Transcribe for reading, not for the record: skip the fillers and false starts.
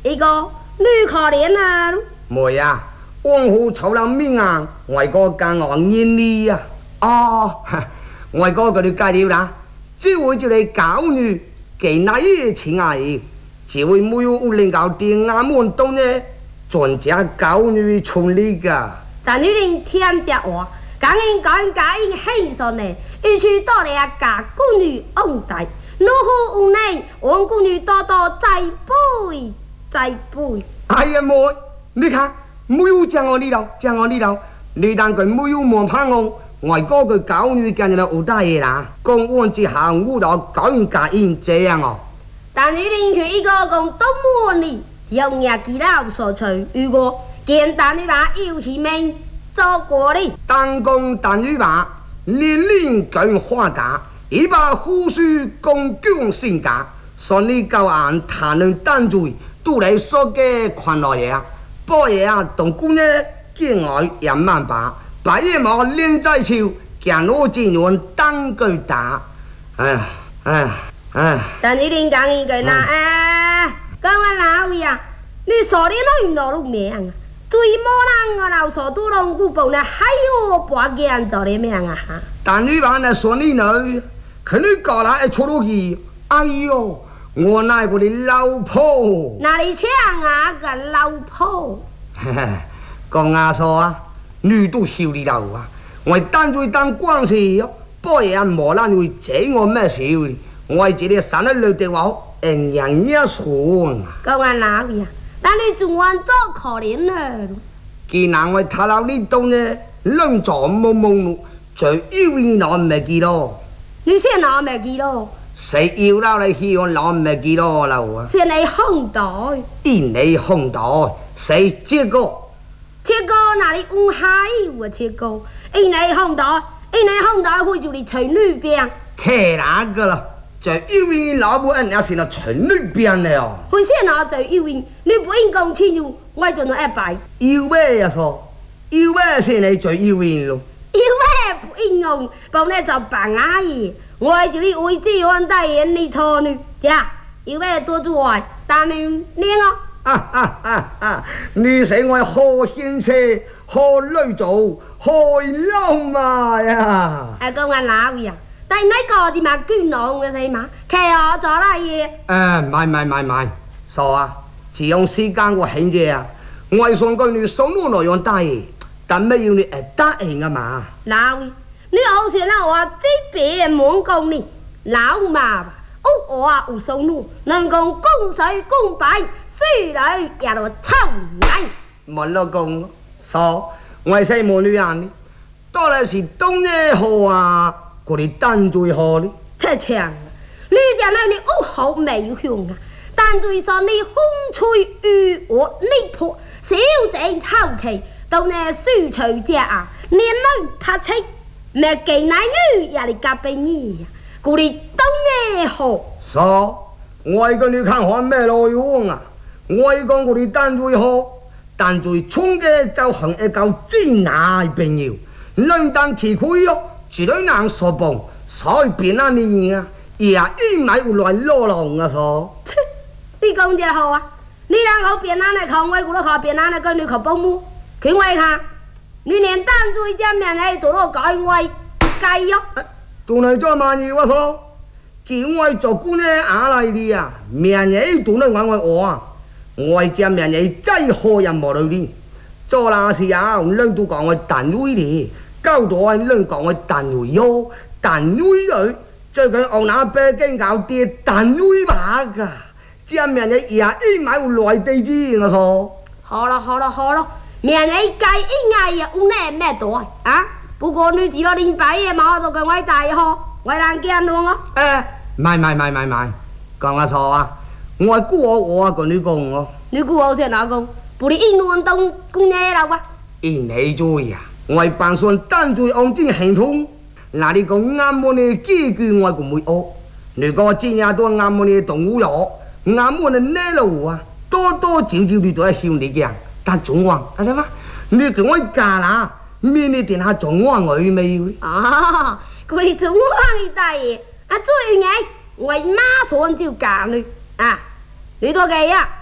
一个女可怜啊！ 妹啊，往后丑人命啊，外哥跟我念你呀。哦，外哥佢哋介紹啦，這位就係教女，幾那嘢情阿姨，這位沒有能夠電阿門東呢，專家教女從理噶。 但你哋聽只話，講應講假應輕鬆呢，一去到嚟啊，假姑女昂大，怒火無奈，王姑女多多栽培栽培。 哎呀妹，你看沒有將我呢度，將我呢度，你但佢沒有望盼我。外哥佢教女今日就好大嘢啦，公安之下我就講假應這樣哦。 但你哋佢一個講東門里，有日記啦所隨，如果簡單的話有其名做過哩。 單講單語話，年齡更花架，一把胡鬚公姜性格，順利教人談論單罪，都嚟說嘅困來嘢，波嘢啊，同姑呢見外人慢把。白夜幕連在朝，見我只願當句打。 但你連講一句啦，講我老爺，你說你女攞路命啊？最冇人我老說都攏古報呢，還有把件做你命啊！ 但你話呢說你女，佢你過來出路去，哎呦，我乃個你老婆。 哪裡搶啊個老婆？ 講阿嫂啊！女都曉你頭啊！我單嘴單關係，波嘢無難會借我咩事？我係自己散得累的話，人人一算。 講阿老爺，但你仲還做可憐啊！ 既然我睇到呢度呢，兩座懵懵路，最要攞唔係幾多？ 你先攞唔幾多？ 誰要撈你希望攞唔幾多樓啊？ 先你空袋， 因你空袋，誰接過？ 切哥哪里唔係我切哥？因你空袋會就你隨女病。 開哪個啦？就因為老母人也是那隨女病了。 會先拿就因為你不應講清楚，我就能一擺。 要咩呀說？要咩先你最要面咯？ 要咩不應用，幫你就扮阿爺。我係就你會知我大爺你拖女，呀？要咩多做愛，但你呢個？ 你使我好牽車，好女做，好撈嘛呀！ 講我老爺，但係呢個就嘛捐囊嘅死嘛，騎我咗啦嘢。 唔，傻啊！只用時間我興啫啊！我上個女送我內容大嘢，但咩要你答應啊嘛？ 老爺，你好似啦我這邊冇講你老嘛，我啊有送路，能講公水公擺。女也都臭奶， 冇老公，傻，我係細母女人，多嚟是東野河啊，嗰啲單最好呢。 切強，你講到你屋好沒有用啊，單最說你風吹雨我呢破，小姐臭氣，到呢書隨隻啊，年女拍妻，咩幾奶女也嚟夾俾你啊，嗰啲東野河。 傻，我係個女看看咩內容啊？我講我哋單最好，單最衝嘅就行一嚿真牙朋友，兩單奇虧咯，絕對硬傻棒，所以變啊你啊，也應買回來攞浪啊所。 你講只好啊，你讓我變啊嚟看我嗰度學變啊嚟跟你學保姆，佢我看，你連單最正面嚟做到改我計咯。 到嚟做乜嘢我所？叫我做官呢牙嚟啲啊，命嘢到嚟揾我啊！我係正人哋真好人無類啲，做那事啊，兩都講我單位啲，交到我兩講我單位喲，單位佢最近我那北京搞啲單位把噶，正人哋也應買來地址我說。 好了，命人計應該也有呢咩多啊？不過你知道你擺嘢嘛，就跟我大呵，我難見咯我。 唔係，講我錯啊！我係估我啊，個女講我。 你估我先哪講？不你英文當公嘢啦哇！ 因你做呀，我係扮算單最安靜行通。嗱你講啱我呢幾句我個沒學，如果真係多啱我呢動物咯，啱我呢呢路啊，多少你都係向你嘅，但總話係咪嘛？你叫我嫁啦，面你殿下總話我未會。 啊，佢哋總話你大爺，啊最愛我媽所就嫁你啊，你多幾啊？